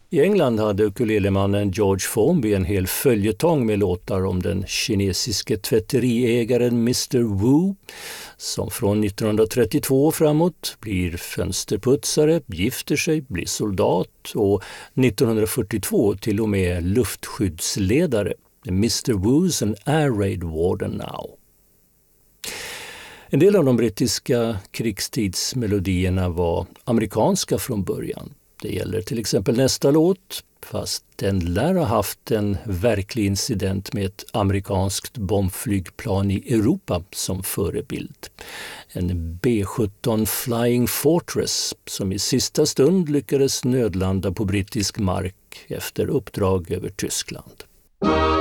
I England hade ukulelemannen George Formby en hel följetong med låtar om den kinesiske tvätteriägaren Mr. Wu, som från 1932 framåt blir fönsterputsare, gifter sig, blir soldat och 1942 till och med luftskyddsledare. Mr. Wu's an air raid warden now. En del av de brittiska krigstidsmelodierna var amerikanska från början. Det gäller till exempel nästa låt, fast den lär ha haft en verklig incident med ett amerikanskt bombflygplan i Europa som förebild. En B-17 Flying Fortress som i sista stund lyckades nödlanda på brittisk mark efter uppdrag över Tyskland.